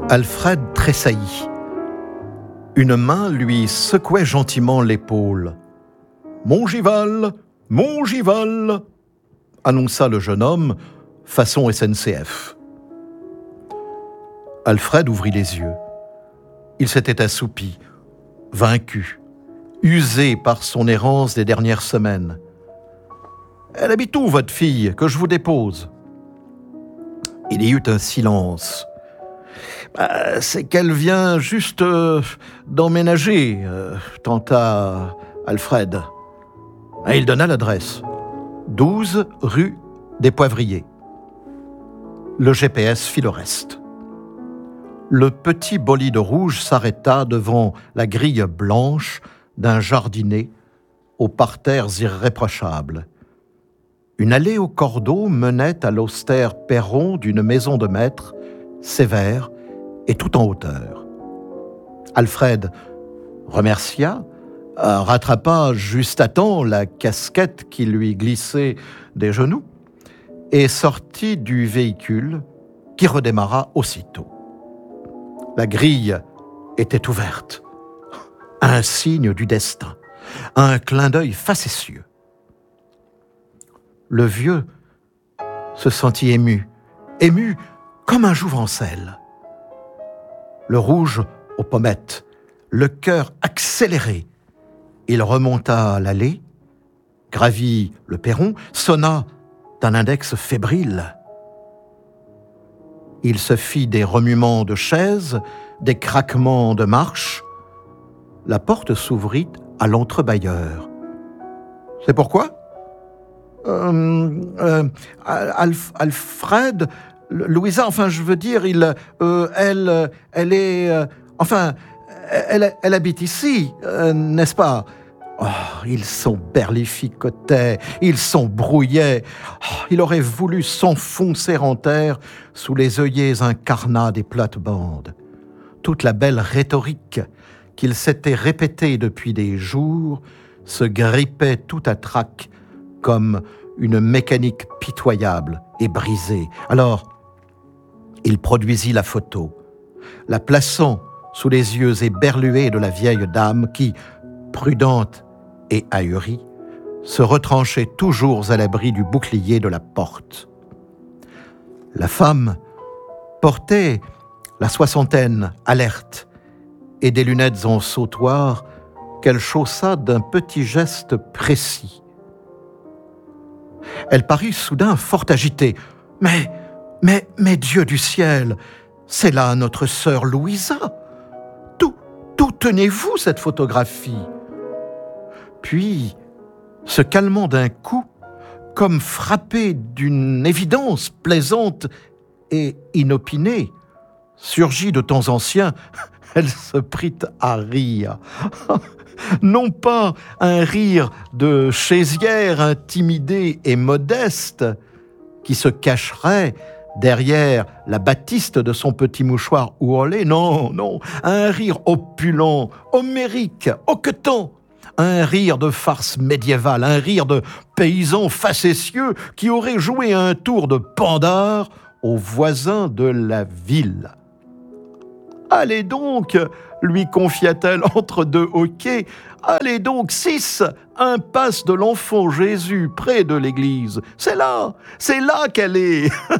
Alfred tressaillit. Une main lui secouait gentiment l'épaule. « Mon Gival, annonça le jeune homme, façon SNCF. Alfred ouvrit les yeux. Il s'était assoupi, vaincu, usé par son errance des dernières semaines. « Elle habite où, votre fille, que je vous dépose ?» Il y eut un silence. « C'est qu'elle vient juste d'emménager, tenta Alfred. » Il donna l'adresse. 12 rue des Poivriers. Le GPS fit le reste. Le petit bolide rouge s'arrêta devant la grille blanche d'un jardinet aux parterres irréprochables. Une allée au cordeau menait à l'austère perron d'une maison de maître, sévère et tout en hauteur. Alfred remercia, rattrapa juste à temps la casquette qui lui glissait des genoux et sortit du véhicule qui redémarra aussitôt. La grille était ouverte, un signe du destin, un clin d'œil facétieux. Le vieux se sentit ému comme un jouvencel. Le rouge aux pommettes, le cœur accéléré. Il remonta l'allée, gravit le perron, sonna d'un index fébrile. Il se fit des remuements de chaises, des craquements de marche. La porte s'ouvrit à l'entrebâilleur. « C'est pourquoi ? Alfred, Louisa, enfin, je veux dire, elle habite ici, n'est-ce pas ? » Oh, il s'emberlificotait, il s'embrouillait. Oh, il aurait voulu s'enfoncer en terre sous les œillets incarnats des plates-bandes. Toute la belle rhétorique qu'il s'était répétée depuis des jours se grippait tout à trac comme une mécanique pitoyable et brisée. Alors, il produisit la photo, la plaçant sous les yeux éberlués de la vieille dame qui, prudente et ahurie, se retranchait toujours à l'abri du bouclier de la porte. La femme portait la soixantaine alerte et des lunettes en sautoir qu'elle chaussa d'un petit geste précis. Elle parut soudain fort agitée. « Mais Dieu du ciel, c'est là notre sœur Louisa. D'où tenez-vous cette photographie ?» Puis, se calmant d'un coup, comme frappée d'une évidence plaisante et inopinée, surgit de temps anciens, elle se prit à rire. Non pas un rire de chaisière intimidée et modeste qui se cacherait derrière la batiste de son petit mouchoir ouolé, non, un rire opulent, homérique, hoquetant, un rire de farce médiévale, un rire de paysan facétieux qui aurait joué un tour de pendard aux voisins de la ville. « Allez donc !» lui confia-t-elle entre deux hoquets. « Allez donc, 6, impasse de l'Enfant Jésus, près de l'église. C'est là qu'elle est. »